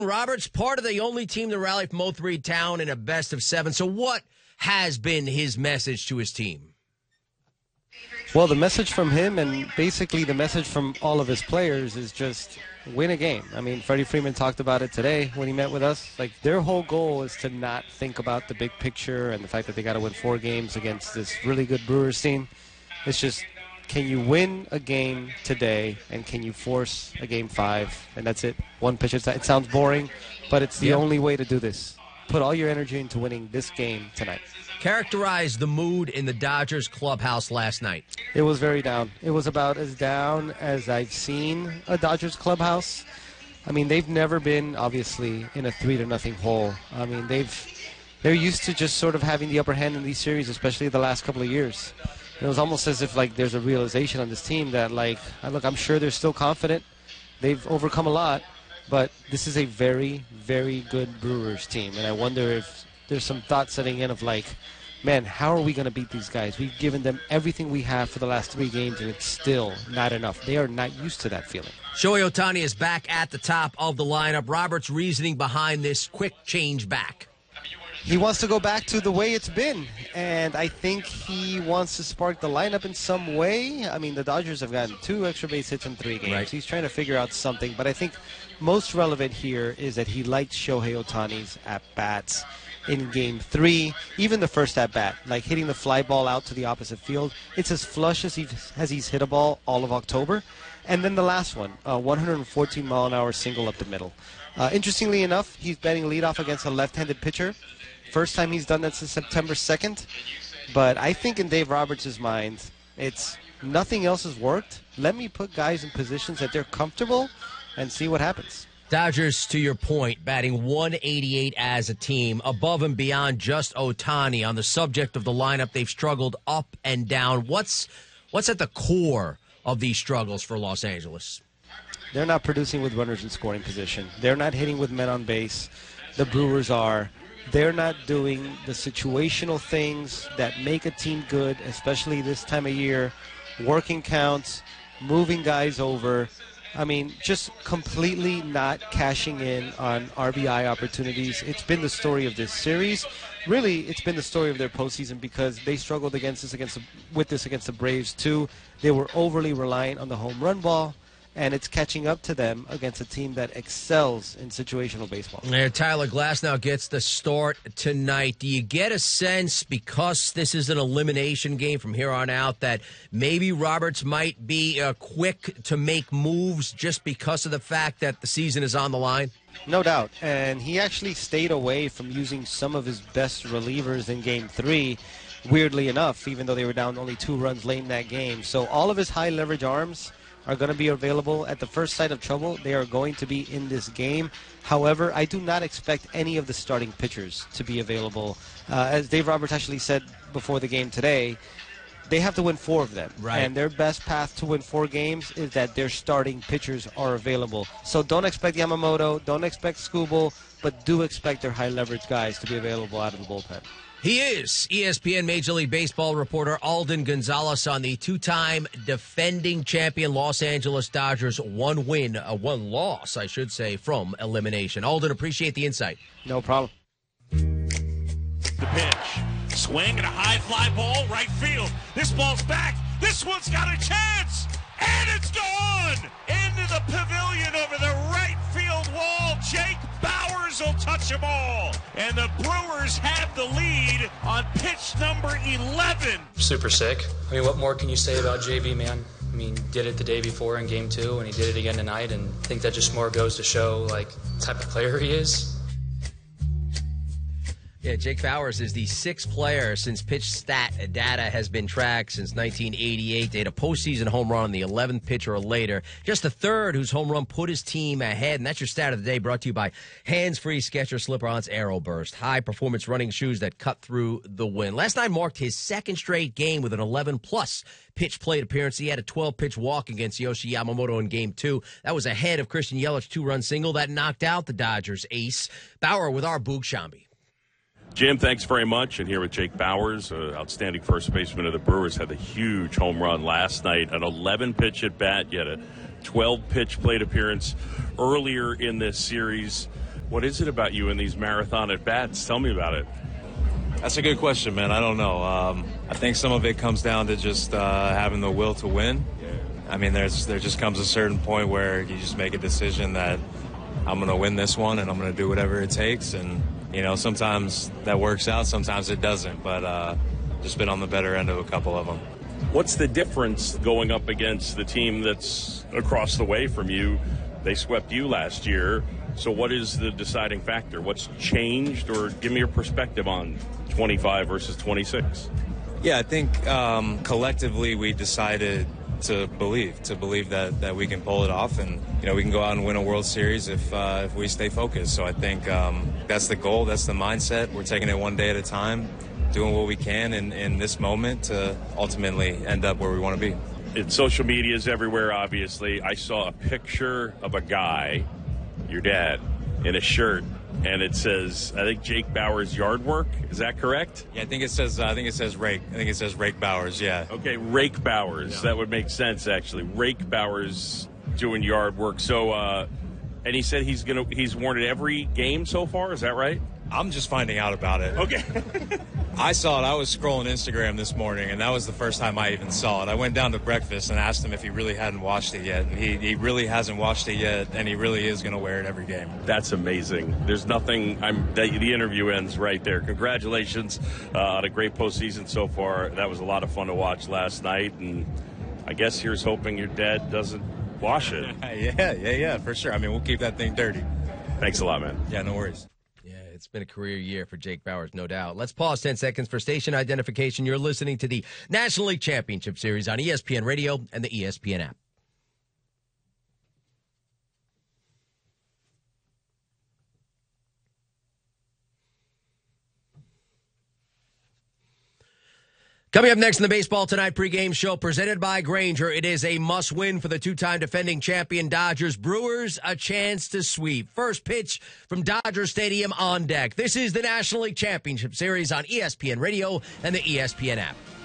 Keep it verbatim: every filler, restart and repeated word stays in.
Roberts, part of the only team to rally from oh three down in a best of seven. So what has been his message to his team? Well, the message from him and basically the message from all of his players is just win a game. I mean, Freddie Freeman talked about it today when he met with us. Like, their whole goal is to not think about the big picture and the fact that they got to win four games against this really good Brewers team. It's just, can you win a game today and can you force a game five? And that's it. One pitch. It sounds boring, but it's the yeah. only way to do this. Put all your energy into winning this game tonight. Characterize the mood in the Dodgers clubhouse last night. It was very down. It was about as down as I've seen a Dodgers clubhouse. I mean, they've never been, obviously, in a three to nothing hole. I mean, they've they're used to just sort of having the upper hand in these series, especially the last couple of years. It was almost as if, like, there's a realization on this team that, like, look, I'm sure they're still confident. They've overcome a lot, but this is a very, very good Brewers team. And I wonder if there's some thought setting in of, like, man, how are we going to beat these guys? We've given them everything we have for the last three games, and it's still not enough. They are not used to that feeling. Shohei Ohtani is back at the top of the lineup. Robert's reasoning behind this quick change back. He wants to go back to the way it's been, and I think he wants to spark the lineup in some way. I mean, the Dodgers have gotten two extra base hits in three games. Right. He's trying to figure out something, but I think most relevant here is that he liked Shohei Ohtani's at-bats in game three, even the first at-bat, like hitting the fly ball out to the opposite field. It's as flush as, he's, as he's hit a ball all of October. And then the last one, a one hundred fourteen mile an hour single up the middle. Uh, interestingly enough, he's batting leadoff against a left-handed pitcher. First time he's done that since September second. But I think in Dave Roberts' mind, it's nothing else has worked. Let me put guys in positions that they're comfortable and see what happens. Dodgers, to your point, batting one eighty-eight as a team, above and beyond just Ohtani. On the subject of the lineup, they've struggled up and down. What's what's at the core of these struggles for Los Angeles? They're not producing with runners in scoring position. They're not hitting with men on base. The Brewers are. They're not doing the situational things that make a team good, especially this time of year. Working counts, moving guys over. I mean, just completely not cashing in on R B I opportunities. It's been the story of this series. Really, it's been the story of their postseason because they struggled against this against the, with this against the Braves too. They were overly reliant on the home run ball, and it's catching up to them against a team that excels in situational baseball. Yeah, Tyler Glasnow gets the start tonight. Do you get a sense, because this is an elimination game from here on out, that maybe Roberts might be uh, quick to make moves just because of the fact that the season is on the line? No doubt. And he actually stayed away from using some of his best relievers in game three, weirdly enough, even though they were down only two runs late in that game. So all of his high leverage arms are going to be available at the first sight of trouble. They are going to be in this game. However, I do not expect any of the starting pitchers to be available. Uh, as Dave Roberts actually said before the game today, they have to win four of them. Right. And their best path to win four games is that their starting pitchers are available. So don't expect Yamamoto, don't expect Skubal, but do expect their high leverage guys to be available out of the bullpen. He is E S P N Major League Baseball reporter Alden Gonzalez on the two-time defending champion Los Angeles Dodgers. One win, a one loss, I should say, from elimination. Alden, appreciate the insight. No problem. The pitch. Swing and a high fly ball, right field. This ball's back. This one's got a chance. And it's gone! Into the pavilion over the right field wall. Jake Bauers will touch them all. And the Brewers have the lead on pitch number eleven. Super sick. I mean, what more can you say about J V, man? I mean, did it the day before in game two, and he did it again tonight, and I think that just more goes to show, like, the type of player he is. Yeah, Jake Bauers is the sixth player since pitch stat data has been tracked since nineteen eighty-eight. They had a postseason home run on the eleventh pitch or later. Just the third whose home run put his team ahead. And that's your stat of the day, brought to you by Hands-Free Skechers Slip-Ons Aero Burst. High-performance running shoes that cut through the wind. Last night marked his second straight game with an eleven-plus pitch plate appearance. He had a twelve-pitch walk against Yoshi Yamamoto in game two. That was ahead of Christian Yelich's two-run single that knocked out the Dodgers ace. Bauer with our Boog Shambi. Jim, thanks very much. And here with Jake Bauers, uh, outstanding first baseman of the Brewers, had a huge home run last night, an eleven-pitch at bat, yet a twelve-pitch plate appearance earlier in this series. What is it about you in these marathon at-bats? Tell me about it. That's a good question, man. I don't know. Um, I think some of it comes down to just uh, having the will to win. I mean, there's there just comes a certain point where you just make a decision that I'm going to win this one and I'm going to do whatever it takes. And, you know, sometimes that works out, sometimes it doesn't. But uh, just been on the better end of a couple of them. What's the difference going up against the team that's across the way from you? They swept you last year. So what is the deciding factor? What's changed? Or give me your perspective on twenty-five versus twenty-six. Yeah, I think um, collectively we decided to believe, to believe that, that we can pull it off, and you know we can go out and win a World Series if uh, if we stay focused. So I think um, that's the goal, that's the mindset. We're taking it one day at a time, doing what we can in, in this moment to ultimately end up where we want to be. It's social media is everywhere, obviously. I saw a picture of a guy, your dad, in a shirt, and it says, I think Jake Bauers yard work. Is that correct? Yeah, I think it says. Uh, I think it says Rake. I think it says Rake Bauers. Yeah. Okay, Rake Bauers. Yeah. That would make sense actually. Rake Bauers doing yard work. So, uh, and he said he's gonna he's worn it every game so far. Is that right? I'm just finding out about it. Okay. I saw it. I was scrolling Instagram this morning, and that was the first time I even saw it. I went down to breakfast and asked him if he really hadn't watched it yet, and he, he really hasn't watched it yet, and he really is going to wear it every game. That's amazing. There's nothing. I'm. The, the interview ends right there. Congratulations uh, on a great postseason so far. That was a lot of fun to watch last night, and I guess here's hoping your dad doesn't wash it. yeah, yeah, yeah, for sure. I mean, we'll keep that thing dirty. Thanks a lot, man. Yeah, no worries. It's been a career year for Jake Bauers, no doubt. Let's pause ten seconds for station identification. You're listening to the National League Championship Series on E S P N Radio and the E S P N app. Coming up next in the Baseball Tonight pregame show presented by Grainger, it is a must-win for the two-time defending champion Dodgers. Brewers, a chance to sweep. First pitch from Dodger Stadium on deck. This is the National League Championship Series on E S P N Radio and the E S P N app.